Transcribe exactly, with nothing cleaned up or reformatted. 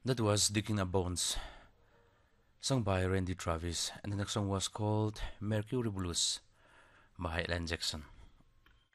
That was Digging a Bones, sung by Randy Travis, and the next song was called Mercury Blues by Alan Jackson.